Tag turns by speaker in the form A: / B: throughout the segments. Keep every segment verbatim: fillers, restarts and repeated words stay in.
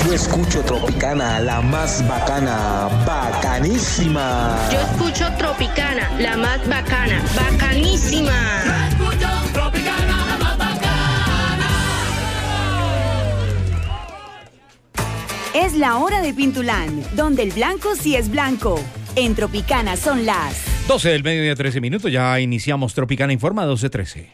A: Yo escucho Tropicana, la más bacana, bacanísima.
B: Yo escucho Tropicana, la más bacana, bacanísima.
C: Yo escucho Tropicana, la más bacana.
D: Es la hora de Pintulán, donde el blanco sí es blanco. En Tropicana son las
E: doce del mediodía, trece minutos. Ya iniciamos Tropicana Informa, doce trece.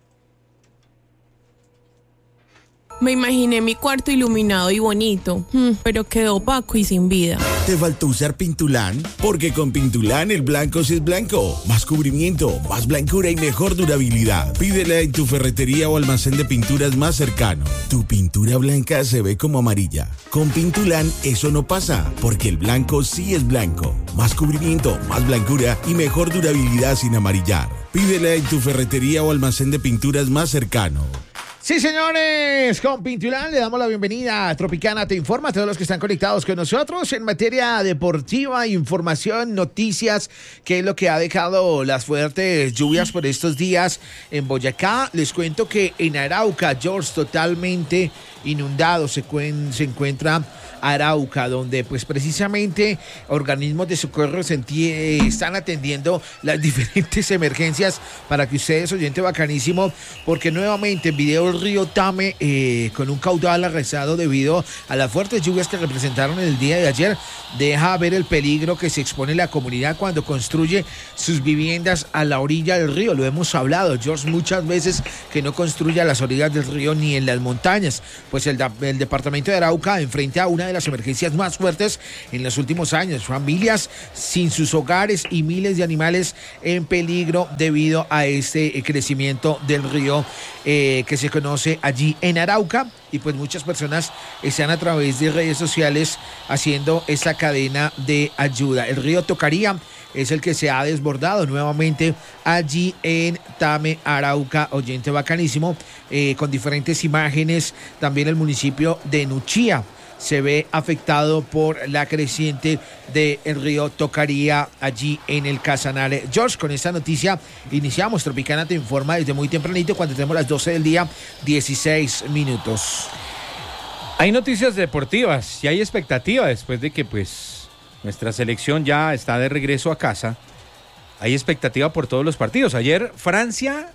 F: Me imaginé mi cuarto iluminado y bonito, pero quedó opaco y sin vida.
G: ¿Te faltó usar Pintulán? Porque con Pintulán el blanco sí es blanco. Más cubrimiento, más blancura y mejor durabilidad. Pídela en tu ferretería o almacén de pinturas más cercano. Tu pintura blanca se ve como amarilla. Con Pintulán eso no pasa, porque el blanco sí es blanco. Más cubrimiento, más blancura y mejor durabilidad sin amarillar. Pídela en tu ferretería o almacén de pinturas más cercano.
H: Sí, señores, con Pintulán le damos la bienvenida a Tropicana Te Informa, a todos los que están conectados con nosotros en materia deportiva, información, noticias, que es lo que ha dejado las fuertes lluvias por estos días en Boyacá. Les cuento que en Arauca, George, totalmente inundado se, cuen, se encuentra Arauca, donde pues precisamente organismos de socorro se entie, están atendiendo las diferentes emergencias para que ustedes, oyente bacanísimo, porque nuevamente en video el río Tame eh, con un caudal arrasado debido a las fuertes lluvias que representaron el día de ayer, deja ver el peligro que se expone la comunidad cuando construye sus viviendas a la orilla del río. Lo hemos hablado, George, muchas veces, que no construye a las orillas del río ni en las montañas, pues el, el departamento de Arauca enfrenta a una de las emergencias más fuertes en los últimos años. Familias sin sus hogares y miles de animales en peligro debido a este crecimiento del río eh, que se conoce allí en Arauca, y pues muchas personas están a través de redes sociales haciendo esta cadena de ayuda. El río Tocaría es el que se ha desbordado nuevamente allí en Tame, Arauca, oyente bacanísimo, eh, con diferentes imágenes. También el municipio de Nuchía se ve afectado por la creciente del río Tocaría allí en el Casanare. George, con esta noticia iniciamos Tropicana Te Informa desde muy tempranito, cuando tenemos las doce del día, dieciséis minutos.
E: Hay noticias deportivas y hay expectativa después de que pues nuestra selección ya está de regreso a casa. Hay expectativa por todos los partidos. Ayer Francia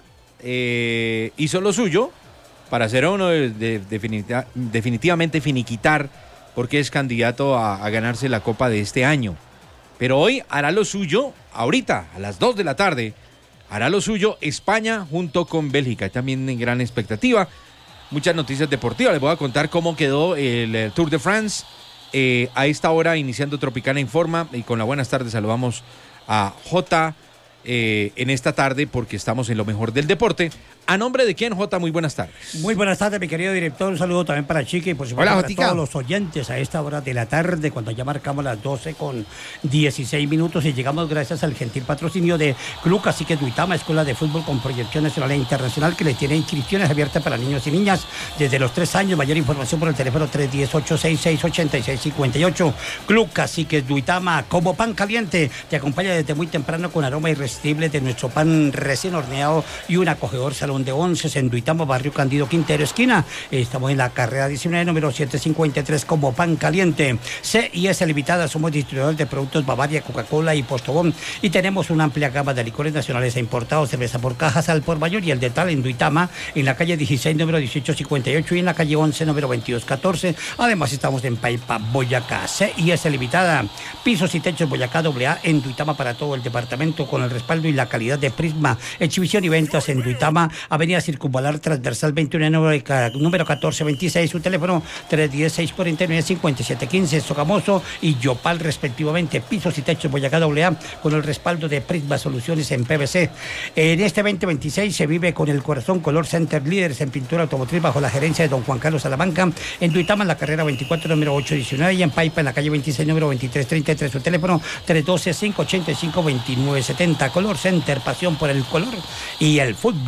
E: eh, hizo lo suyo para ser uno de, de, definitiva, definitivamente finiquitar, porque es candidato a, a ganarse la Copa de este año. Pero hoy hará lo suyo, ahorita, a las dos de la tarde, hará lo suyo España junto con Bélgica. También en gran expectativa. Muchas noticias deportivas. Les voy a contar cómo quedó el, el Tour de France. Eh, a esta hora, iniciando Tropicana Informa, y con la buenas tardes saludamos a Jota eh, en esta tarde, porque estamos en lo mejor del deporte. ¿A nombre de quién, Jota? Muy buenas tardes.
I: Muy buenas tardes, mi querido director. Un saludo también para Chica y por supuesto
H: Hola,
I: para
H: Jotica.
I: todos los oyentes a esta hora de la tarde, cuando ya marcamos las doce con dieciséis minutos, y llegamos gracias al gentil patrocinio de Club Caciques Duitama, escuela de fútbol con proyección nacional e internacional, que les tiene inscripciones abiertas para niños y niñas desde los tres años. Mayor información por el teléfono tres uno cero, ocho seis seis, ocho seis cinco ocho. Club Caciques Duitama, como pan caliente, te acompaña desde muy temprano con aroma irresistible de nuestro pan recién horneado y un acogedor salón de once en Duitama, barrio Candido Quintero, esquina. Estamos en la carrera diecinueve, número setecientos cincuenta y tres, como pan caliente. C I S Limitada, somos distribuidores de productos Bavaria, Coca-Cola y Postobón, y tenemos una amplia gama de licores nacionales e importados, cerveza por cajas al por mayor y el de tal en Duitama, en la calle dieciséis, número dieciocho cincuenta y ocho, y en la calle once, número veintidós catorce. Además estamos en Paipa, Boyacá. C I S Limitada, pisos y techos Boyacá doble A en Duitama para todo el departamento, con el respaldo y la calidad de Prisma. Exhibición y ventas en Duitama, avenida Circunvalar Transversal veintiuno, número catorce veintiséis, su teléfono tres uno cero, seis cuatro nueve, cinco siete uno cinco, Sogamoso y Yopal respectivamente. Pisos y techos Boyacá doble A con el respaldo de Prisma Soluciones en P V C. En este veinte veintiséis se vive con el corazón. Color Center, líderes en pintura automotriz bajo la gerencia de don Juan Carlos Salamanca, en Duitama en la carrera veinticuatro, número ocho diecinueve, y en Paipa en la calle veintiséis, número veintitrés treinta y tres, su teléfono tres uno dos, cinco ocho cinco, dos nueve siete cero. Color Center, pasión por el color y el fútbol.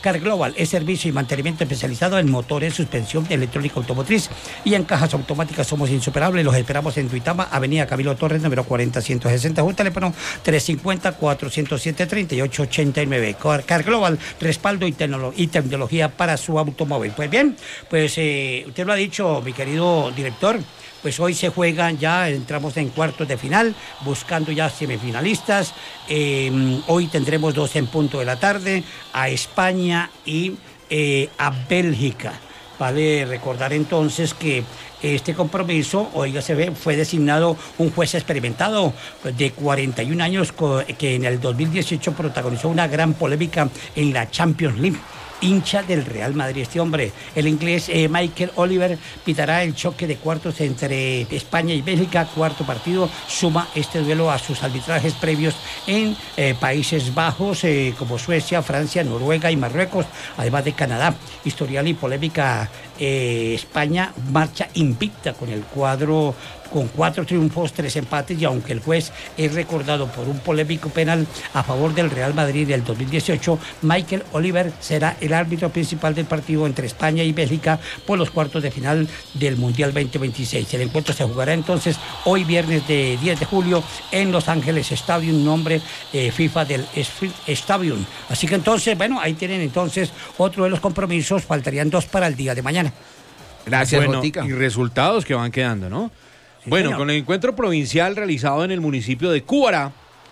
I: Car Global es servicio y mantenimiento especializado en motores, suspensión electrónica automotriz y en cajas automáticas somos insuperables. Los esperamos en Duitama, Avenida Camilo Torres, número cuarenta, ciento sesenta, un teléfono tres cinco cero, cuatro cero siete, tres ocho ocho nueve. Car, Car Global, respaldo y, tecnolo- y tecnología para su automóvil. Pues bien, pues eh, usted lo ha dicho, mi querido director. Pues hoy se juegan ya, entramos en cuartos de final, buscando ya semifinalistas. Eh, hoy tendremos dos en punto de la tarde, a España y eh, a Bélgica. Vale recordar entonces que este compromiso, oiga, se ve, fue designado un juez experimentado de cuarenta y un años que en el dos mil dieciocho protagonizó una gran polémica en la Champions League. Hincha del Real Madrid este hombre. El inglés eh, Michael Oliver pitará el choque de cuartos entre España y Bélgica. Cuarto partido, suma este duelo a sus arbitrajes previos en eh, Países Bajos eh, como Suecia, Francia, Noruega y Marruecos, además de Canadá. Historial y polémica, eh, España marcha invicta con el cuadro con cuatro triunfos, tres empates, y aunque el juez es recordado por un polémico penal a favor del Real Madrid del dos mil dieciocho, Michael Oliver será el árbitro principal del partido entre España y Bélgica por los cuartos de final del Mundial veinte veintiséis. El encuentro se jugará entonces hoy viernes de diez de julio en Los Ángeles Stadium, nombre eh, FIFA del Sphere Stadium. Así que entonces, bueno, ahí tienen entonces otro de los compromisos, faltarían dos para el día de mañana.
H: Gracias,
E: bueno,
H: Botica.
E: y resultados que van quedando, ¿no?
I: Sí,
E: bueno,
I: señor.
E: con el encuentro provincial realizado en el municipio de Cúbara,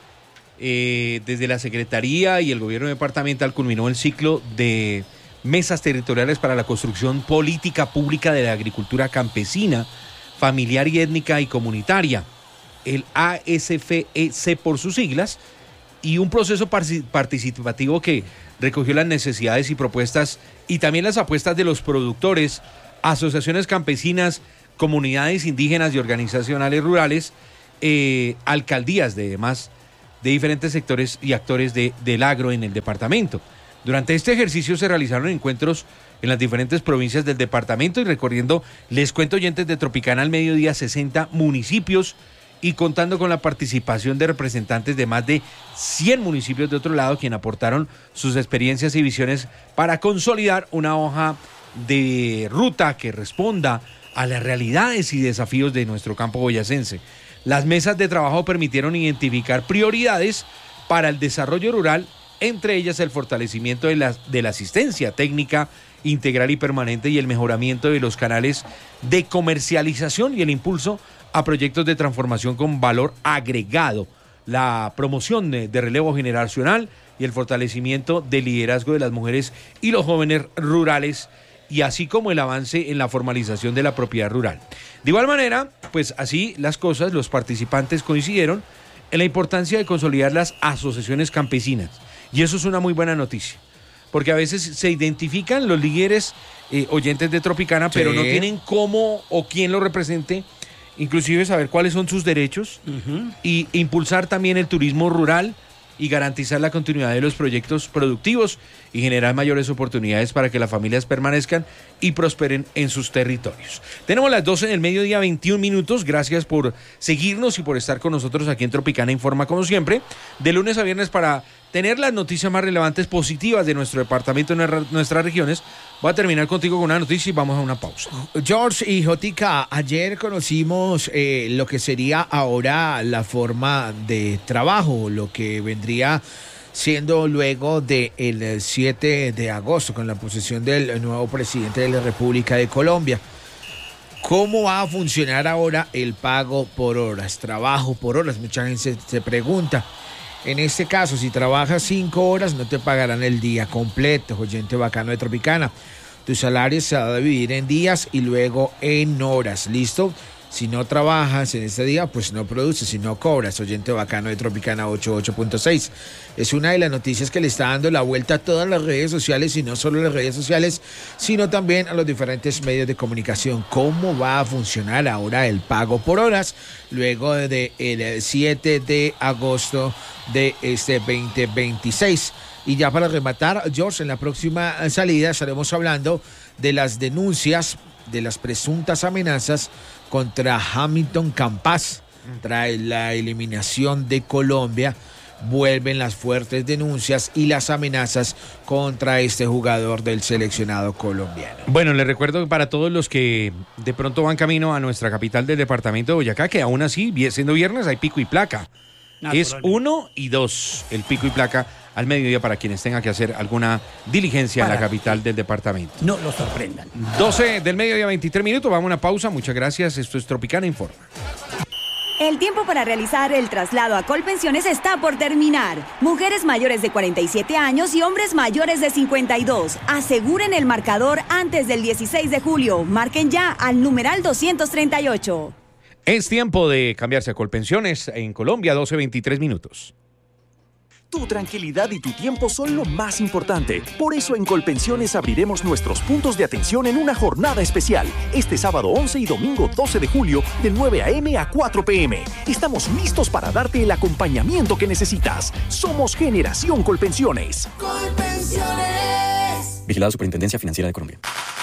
E: eh, desde la Secretaría y el gobierno departamental culminó el ciclo de mesas territoriales para la construcción política pública de la agricultura campesina, familiar y étnica y comunitaria, el A S F E C por sus siglas, y un proceso parci- participativo que recogió las necesidades y propuestas y también las apuestas de los productores, asociaciones campesinas, comunidades indígenas y organizacionales rurales, eh, alcaldías de demás, de diferentes sectores y actores de, del agro en el departamento. Durante este ejercicio se realizaron encuentros en las diferentes provincias del departamento y recorriendo, les cuento oyentes de Tropicana al mediodía, sesenta municipios y contando con la participación de representantes de más de cien municipios de otro lado, quien aportaron sus experiencias y visiones para consolidar una hoja de ruta que responda a las realidades y desafíos de nuestro campo boyacense. Las mesas de trabajo permitieron identificar prioridades para el desarrollo rural, entre ellas el fortalecimiento de la, de la asistencia técnica integral y permanente y el mejoramiento de los canales de comercialización y el impulso a proyectos de transformación con valor agregado, la promoción de, de relevo generacional y el fortalecimiento del liderazgo de las mujeres y los jóvenes rurales, y así como el avance en la formalización de la propiedad rural. De igual manera, pues así las cosas, los participantes coincidieron en la importancia de consolidar las asociaciones campesinas, y eso es una muy buena noticia, porque a veces se identifican los líderes eh, oyentes de Tropicana, sí, pero no tienen cómo o quién lo represente, inclusive saber cuáles son sus derechos, uh-huh. y impulsar también el turismo rural y garantizar la continuidad de los proyectos productivos y generar mayores oportunidades para que las familias permanezcan y prosperen en sus territorios. Tenemos las doce del mediodía, veintiún minutos. Gracias por seguirnos y por estar con nosotros aquí en Tropicana Informa, como siempre, de lunes a viernes, para tener las noticias más relevantes, positivas de nuestro departamento, en nuestras regiones. Voy a terminar contigo con una noticia y vamos a una pausa.
H: George y Jotica, ayer conocimos eh, lo que sería ahora la forma de trabajo, lo que vendría siendo luego del siete de agosto, con la posesión del nuevo presidente de la República de Colombia. ¿Cómo va a funcionar ahora el pago por horas, trabajo por horas? Mucha gente se, se pregunta. En este caso, si trabajas cinco horas, no te pagarán el día completo, oyente bacano de Tropicana. Tu salario se va a dividir en días y luego en horas, ¿listo? Si no trabajas en este día, pues no produces, si no cobras, oyente bacano de Tropicana ochenta y ocho punto seis. Es una de las noticias que le está dando la vuelta a todas las redes sociales, y no solo a las redes sociales, sino también a los diferentes medios de comunicación. ¿Cómo va a funcionar ahora el pago por horas luego del de siete de agosto de este veinte veintiséis? Y ya para rematar, George, en la próxima salida estaremos hablando de las denuncias, de las presuntas amenazas contra Hamilton Campas tras la eliminación de Colombia vuelven las fuertes denuncias y las amenazas contra este jugador del seleccionado colombiano.
E: Bueno, les recuerdo que para todos los que de pronto van camino a nuestra capital del departamento de Boyacá, que aún así, siendo viernes, hay pico y placa. Es uno y dos el pico y placa al mediodía para quienes tengan que hacer alguna diligencia para en la capital del departamento.
I: No lo sorprendan.
E: doce del mediodía, veintitrés minutos. Vamos a una pausa. Muchas gracias. Esto es Tropicana Informa.
D: El tiempo para realizar el traslado a Colpensiones está por terminar. Mujeres mayores de cuarenta y siete años y hombres mayores de cincuenta y dos. Aseguren el marcador antes del dieciséis de julio. Marquen ya al numeral doscientos treinta y ocho.
E: Es tiempo de cambiarse a Colpensiones en Colombia, doce veintitrés minutos.
J: Tu tranquilidad y tu tiempo son lo más importante. Por eso en Colpensiones abriremos nuestros puntos de atención en una jornada especial. Este sábado once y domingo doce de julio, de nueve a eme a cuatro pe eme. Estamos listos para darte el acompañamiento que necesitas. Somos Generación Colpensiones.
K: Colpensiones. Vigilada Superintendencia Financiera de Colombia.